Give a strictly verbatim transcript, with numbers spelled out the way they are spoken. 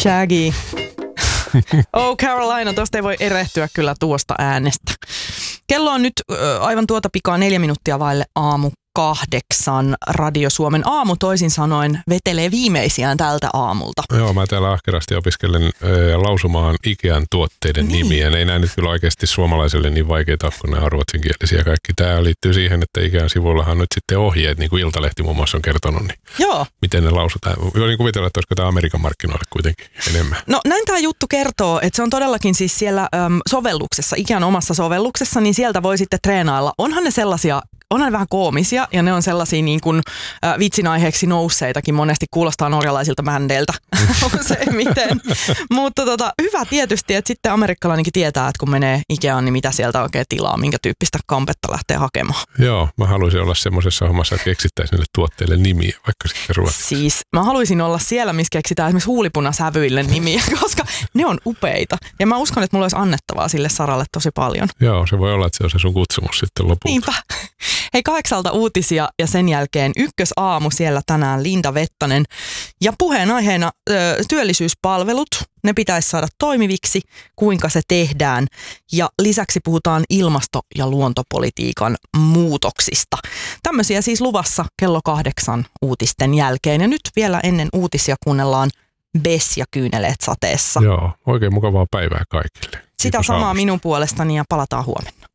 Shaggy. Oh Carolina, tuosta ei voi erehtyä kyllä tuosta äänestä. Kello on nyt ö, aivan tuota pikaa neljä minuuttia vaille aamu kahdeksan. Radio Suomen aamu toisin sanoen vetelee viimeisiään tältä aamulta. Joo, mä täällä ahkerasti opiskelen ö, lausumaan Ikean tuotteiden niin. nimiä. Ne ei näin nyt kyllä oikeasti suomalaiselle niin vaikeita, kun ne on ruotsinkielisiä kaikki. Tämä liittyy siihen, että Ikean sivuillahan on nyt sitten ohjeet, niin kuin Iltalehti muun muassa on kertonut, niin Joo. miten ne lausutaan. Voin kuvitella, että olisiko tämä Amerikan markkinoille kuitenkin enemmän. No näin tämä juttu kertoo, että se on todellakin siis siellä äm, sovelluksessa, Ikean omassa sovelluksessa, niin sieltä voi sitten treenailla. Onhan ne sellaisia, onhan ne vähän koomisia ja ne on sellaisia niin kuin äh, vitsin aiheeksi nousseitakin, monesti kuulostaa norjalaisilta bändeiltä, on se miten. Mutta tota, hyvä tietysti, että sitten amerikkalainenkin tietää, että kun menee Ikeaan, niin mitä sieltä oikein tilaa, minkä tyyppistä kampetta lähtee hakemaan. Joo, mä haluaisin olla semmoisessa hommassa, että keksittäisiin niille tuotteille nimiä, vaikka sitten ruotsiksi. Siis mä haluaisin olla siellä, missä keksitään esimerkiksi huulipunasävyille nimiä, koska ne on upeita. Ja mä uskon, että mulla olisi annettavaa sille saralle tosi paljon. Joo, se voi olla, että se on se sun kutsumus sitten lopulta. Niinpä. Hei, kahdeksalta uutisia ja sen jälkeen ykkösaamu siellä tänään Linda Vettanen. Ja puheenaiheena ö, työllisyyspalvelut, ne pitäisi saada toimiviksi, kuinka se tehdään. Ja lisäksi puhutaan ilmasto- ja luontopolitiikan muutoksista. Tämmöisiä siis luvassa kello kahdeksan uutisten jälkeen. Ja nyt vielä ennen uutisia kuunnellaan Bess ja Kyyneleet sateessa. Joo, oikein mukavaa päivää kaikille. Sitä Kiitos samaa aamusta. minun puolestani ja palataan huomenna.